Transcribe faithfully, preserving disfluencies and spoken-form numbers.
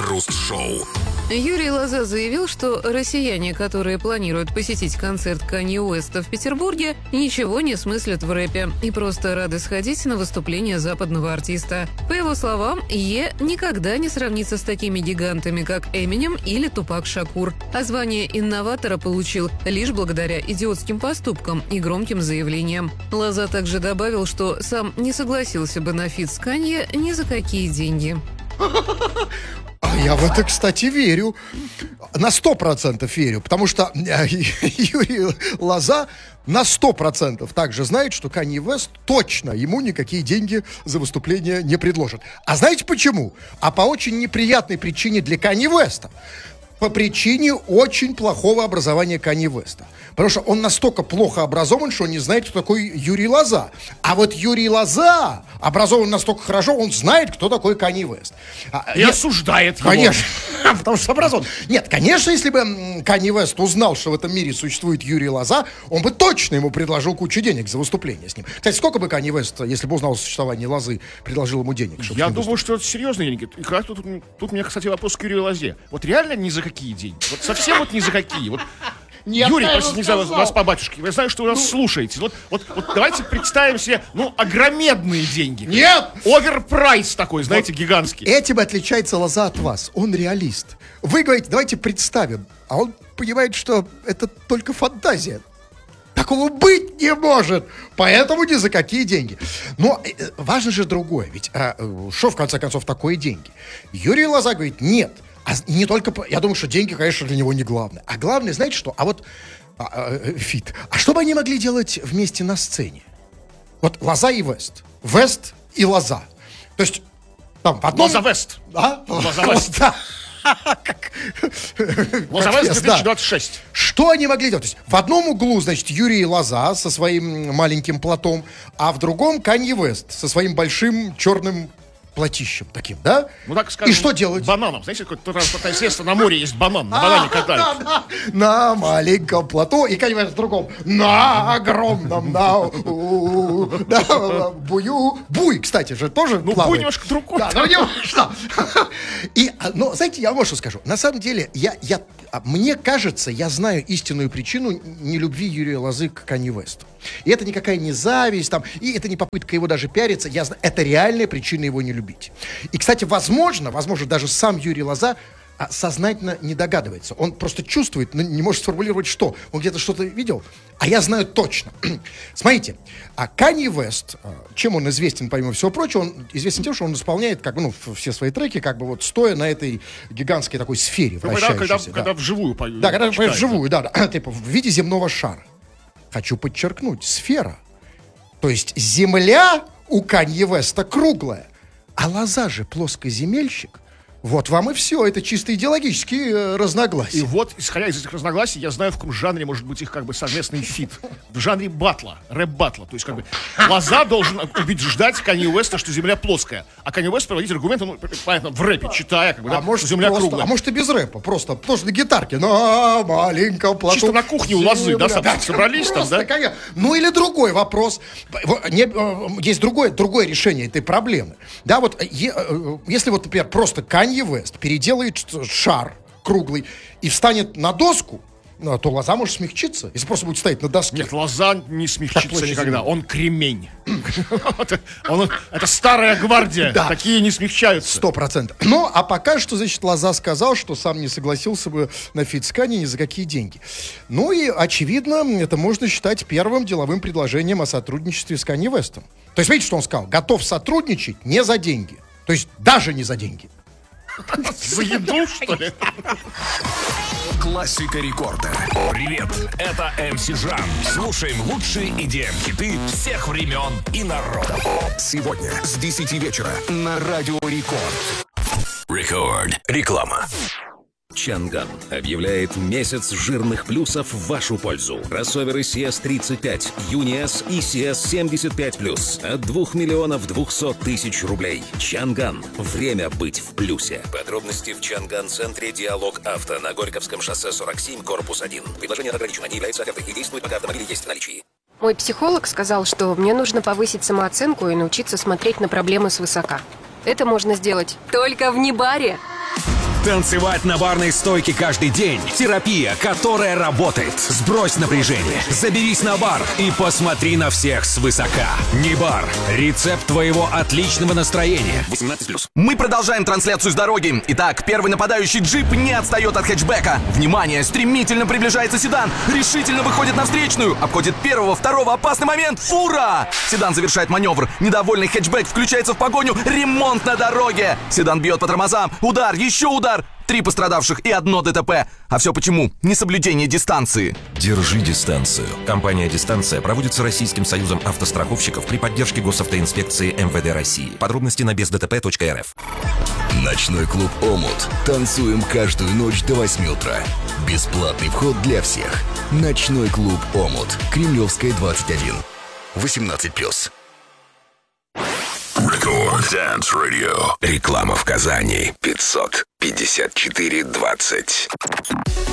Крем-хруст-шоу. Юрий Лоза заявил, что россияне, которые планируют посетить концерт Канье Уэста в Петербурге, ничего не смыслят в рэпе и просто рады сходить на выступление западного артиста. По его словам, Е никогда не сравнится с такими гигантами, как Эминем или Тупак Шакур, а звание инноватора получил лишь благодаря идиотским поступкам и громким заявлениям. Лоза также добавил, что сам не согласился бы на фит с Канье ни за какие деньги. А я в это, кстати, верю. На сто процентов верю. Потому что Юрий Лоза на сто процентов также знает, что Канье Уэст точно ему никакие деньги за выступление не предложит. А знаете почему? А по очень неприятной причине для Канье Уэста. По причине очень плохого образования Канье Уэста. Потому что он настолько плохо образован, что он не знает, кто такой Юрий Лоза. А вот Юрий Лоза образован настолько хорошо, он знает, кто такой Канье Уэст. И я... осуждает его. Конечно, потому что образован. Нет, конечно, если бы Канье Уэст узнал, что в этом мире существует Юрий Лоза, он бы точно ему предложил кучу денег за выступление с ним. Кстати, сколько бы Канье Уэст, если бы узнал о существовании Лозы, предложил ему денег? Я думаю, что это серьезные деньги. И как тут, тут у меня, кстати, вопрос к Юрию Лозе. Вот реально ни за какие деньги? Вот совсем вот ни за какие. Вот Нет, Юрий, простите, не знаю вас по батюшке. Я знаю, что вы нас ну... слушаете. Вот, вот, вот давайте представим себе, ну, огромедные деньги. Нет! Оверпрайс такой, знаете, вот гигантский. Этим отличается Лоза от вас. Он реалист. Вы говорите, давайте представим. А он понимает, что это только фантазия. Такого быть не может. Поэтому ни за какие деньги. Но э, важно же другое. Ведь э, что, в конце концов, такое деньги? Юрий Лоза говорит, нет. А не только, я думаю, что деньги, конечно, для него не главное. А главное, знаете что? А вот а, а, фит. А что бы они могли делать вместе на сцене? Вот Лоза и Вест. Вест и Лоза. То есть там в одном... Лоза Вест. А? Лоза Вест. Лоза Вест две тысячи двадцать шесть. Что они могли делать? То есть в одном углу, значит, Юрий Лоза со своим маленьким платом, а в другом Канье Уэст со своим большим черным платищем таким, да? Ну, так скажем, и что делать? Бананом. Знаете, какое-то транспортное средство на море есть банан. На банане катают. На маленьком плато. И, конечно, в другом. На огромном. На бую. Буй, кстати, же тоже Ну, буй немножко другой. Да, ну, немножко. И, ну, знаете, я вот что скажу. На самом деле, я, я, мне кажется, я знаю истинную причину нелюбви Юрия Лозы к Канье Уэсту. И это никакая не зависть, там, и это не попытка его даже пиариться. Я знаю, это реальная причина его не любить. И, кстати, возможно, возможно, даже сам Юрий Лоза сознательно не догадывается. Он просто чувствует, но не может сформулировать, что. Он где-то что-то видел, а я знаю точно. Смотрите, а Канье Уэст, чем он известен, помимо всего прочего, он известен тем, что он исполняет как бы, ну, все свои треки, как бы вот стоя на этой гигантской такой сфере, вращающейся. Когда, да. когда вживую поют. Да, когда читает, вживую, да, да, типа в виде земного шара. Хочу подчеркнуть, сфера. То есть земля у Канье Уэста круглая, а Лоза же плоскоземельщик. Вот вам и все, это чисто идеологические э, разногласия. И вот, исходя из этих разногласий, я знаю, в каком жанре может быть их как бы совместный фит. В жанре батла, рэп-батла. То есть как бы Лоза должен убеждать Канье Уэста, что земля плоская. А Канье Уэст проводить аргументы, ну, понятно, в рэпе, читая, как бы, да, а может, что земля просто, круглая. А может и без рэпа, просто тоже на гитарке, на маленьком плату. Чисто на кухне у Лозы, да, да, собрались там, да? Конечно. Ну или другой вопрос. Не, есть другое, другое решение этой проблемы. Да, вот е, если вот, например, просто Канье Уэст перейдет делает шар круглый и встанет на доску, ну, то Лоза может смягчиться, если просто будет стоять на доске. Нет, Лоза не смягчится никогда. Он кремень. Это старая гвардия. Такие не смягчаются. Сто процентов. Ну, а пока что, значит, Лоза сказал, что сам не согласился бы на фит с Канье ни за какие деньги. Ну и, очевидно, это можно считать первым деловым предложением о сотрудничестве с Канье Уэстом. То есть, видите, что он сказал? Готов сотрудничать не за деньги. То есть, даже не за деньги. За еду, что ли? Классика рекорда. Привет, это эм си Жан. Слушаем лучшие и ди эм-хиты всех времен и народов. Сегодня с десяти вечера на Радио Рекорд. Рекорд. Реклама. Чанган объявляет месяц жирных плюсов в вашу пользу. Кроссоверы си эс тридцать пять, Юни-С и си эс семьдесят пять плюс от двух миллионов двухсот тысяч рублей. Чанган. Время быть в плюсе. Подробности в Чанган-центре «Диалог Авто» на Горьковском шоссе сорок семь, корпус один. Предложение ограничено, не является офертой и действует, пока автомобиль есть в наличии. Мой психолог сказал, что мне нужно повысить самооценку и научиться смотреть на проблемы свысока. Это можно сделать только в Небаре. Танцевать на барной стойке каждый день – терапия, которая работает. Сбрось напряжение, заберись на бар и посмотри на всех свысока. Небар – рецепт твоего отличного настроения. восемнадцать плюс. Мы продолжаем трансляцию с дороги. Итак, первый нападающий джип не отстает от хэтчбека. Внимание, стремительно приближается седан. Решительно выходит на встречную. Обходит первого, второго, опасный момент. Фура! Седан завершает маневр. Недовольный хэтчбек включается в погоню. Ремонт на дороге. Седан бьет по тормозам. Удар, еще удар. Три пострадавших и одно ДТП. А все почему? Несоблюдение дистанции. Держи дистанцию. Компания «Дистанция» проводится Российским союзом автостраховщиков при поддержке госавтоинспекции эм вэ дэ России. Подробности на без дэ тэ пэ точка эр эф. Ночной клуб «Омут». Танцуем каждую ночь до восьми утра. Бесплатный вход для всех. Ночной клуб «Омут». Кремлевская, двадцать один. восемнадцать плюс. Рекорд Dance Radio. Реклама в Казани. пятьсот пятьдесят четыре двадцать.